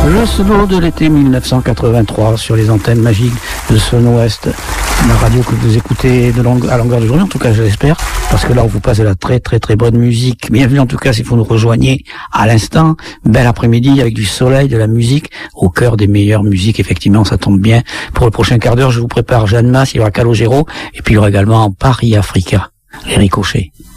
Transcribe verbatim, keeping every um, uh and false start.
Le solo de l'été mille neuf cent quatre-vingt-trois sur les antennes magiques de Son Ouest, la radio que vous écoutez de long, à longueur de journée, en tout cas je l'espère, parce que là on vous passe de la très très très bonne musique. Bienvenue en tout cas si vous nous rejoignez à l'instant, bel après-midi avec du soleil, de la musique, au cœur des meilleures musiques, effectivement ça tombe bien. Pour le prochain quart d'heure je vous prépare Jeanne Masse, il y aura Calogero, et puis il y aura également Paris Africa, les ricochets.